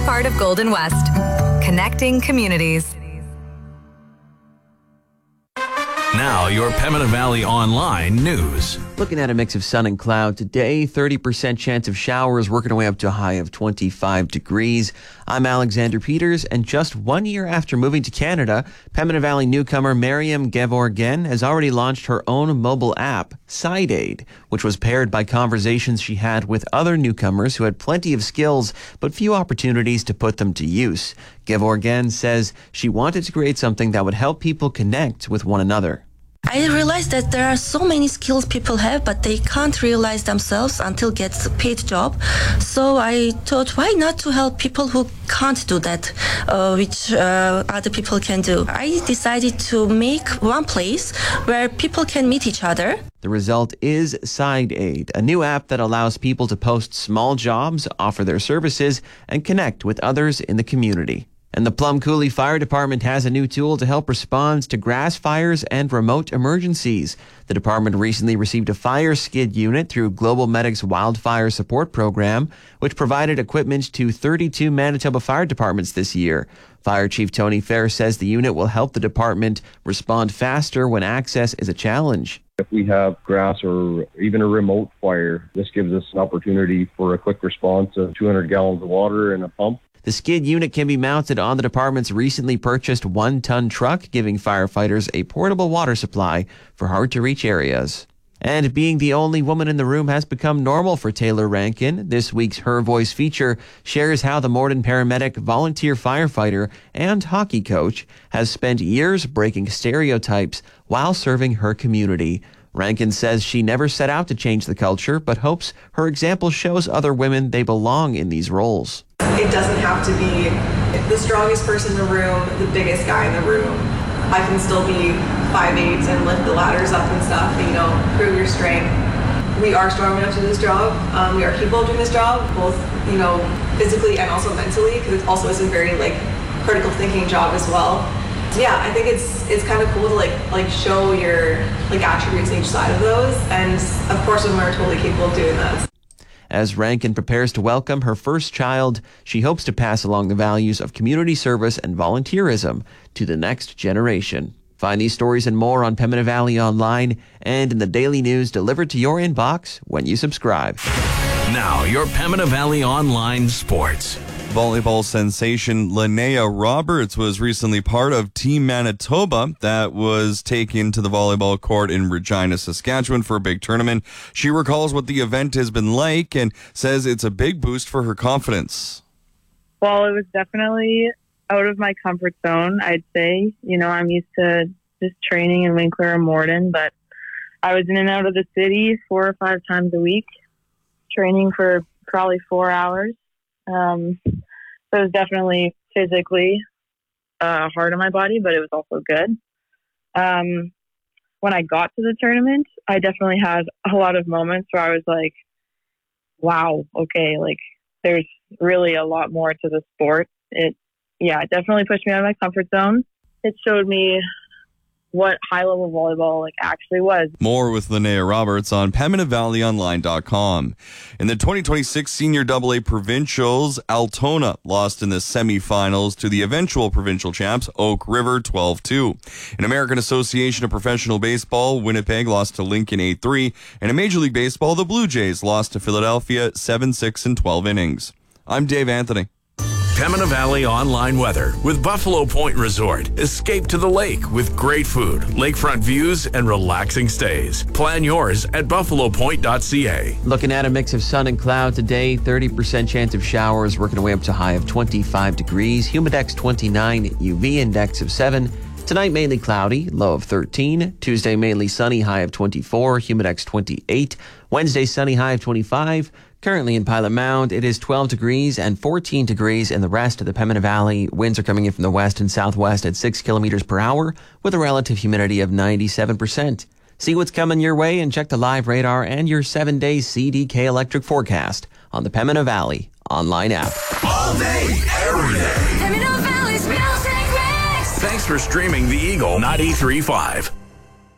part of Golden West. Connecting communities. Now, your Pembina Valley Online news. Looking at a mix of sun and cloud today, 30% chance of showers, working our way up to a high of 25 degrees. I'm Alexander Peters, and just 1 year after moving to Canada, Pembina Valley newcomer Mariam Gevorgen has already launched her own mobile app, SideAid, which was paired by conversations she had with other newcomers who had plenty of skills but few opportunities to put them to use. Gevorgen says she wanted to create something that would help people connect with one another. I realized that there are so many skills people have, but they can't realize themselves until gets a paid job. So I thought, why not to help people who can't do that, which other people can do. I decided to make one place where people can meet each other. The result is SideAid, a new app that allows people to post small jobs, offer their services, and connect with others in the community. And the Plum Coulee Fire Department has a new tool to help respond to grass fires and remote emergencies. The department recently received a fire skid unit through Global Medic's Wildfire Support Program, which provided equipment to 32 Manitoba fire departments this year. Fire Chief Tony Fair says the unit will help the department respond faster when access is a challenge. If we have grass or even a remote fire, this gives us an opportunity for a quick response of 200 gallons of water and a pump. The skid unit can be mounted on the department's recently purchased 1-ton truck, giving firefighters a portable water supply for hard-to-reach areas. And being the only woman in the room has become normal for Taylor Rankin. This week's Her Voice feature shares how the Morden paramedic, volunteer firefighter, and hockey coach has spent years breaking stereotypes while serving her community. Rankin says she never set out to change the culture, but hopes her example shows other women they belong in these roles. It doesn't have to be the strongest person in the room, the biggest guy in the room. I can still be 5'8" and lift the ladders up and stuff, prove your strength. We are strong enough to do this job. We are capable of doing this job, both, physically and also mentally, because it also is a very, critical thinking job as well. Yeah, I think it's kind of cool to show your attributes on each side of those, and of course women are totally capable of doing that. As Rankin prepares to welcome her first child, she hopes to pass along the values of community service and volunteerism to the next generation. Find these stories and more on Pembina Valley Online and in the daily news delivered to your inbox when you subscribe. Now, your Pembina Valley Online sports. Volleyball sensation Linnea Roberts was recently part of Team Manitoba that was taken to the volleyball court in Regina, Saskatchewan for a big tournament. She recalls what the event has been like and says it's a big boost for her confidence. Well, it was definitely out of my comfort zone, I'd say. I'm used to just training in Winkler and Morden, but I was in and out of the city 4 or 5 times a week, training for probably 4 hours. So it was definitely physically hard on my body, but it was also good. When I got to the tournament, I definitely had a lot of moments where I was like, wow, okay, there's really a lot more to the sport. It definitely pushed me out of my comfort zone. It showed me what high-level volleyball actually was. More with Linnea Roberts on PembinaValleyOnline.com. In the 2026 Senior AA Provincials, Altona lost in the semifinals to the eventual provincial champs, Oak River, 12-2. In American Association of Professional Baseball, Winnipeg lost to Lincoln 8-3. And in Major League Baseball, the Blue Jays lost to Philadelphia 7-6 in 12 innings. I'm Dave Anthony. Pembina Valley Online weather with Buffalo Point Resort. Escape to the lake with great food, lakefront views, and relaxing stays. Plan yours at buffalopoint.ca. Looking at a mix of sun and cloud today, 30% chance of showers, working our way up to a high of 25 degrees. Humidex 29, UV index of 7. Tonight, mainly cloudy, low of 13. Tuesday, mainly sunny, high of 24. Humidex 28. Wednesday, sunny, high of 25. Currently in Pilot Mound, it is 12 degrees and 14 degrees in the rest of the Pembina Valley. Winds are coming in from the west and southwest at 6 kilometers per hour with a relative humidity of 97%. See what's coming your way and check the live radar and your 7-day CDK electric forecast on the Pembina Valley Online app. All day, every day. Pembina Valley's music mix. Thanks for streaming the Eagle 93.5.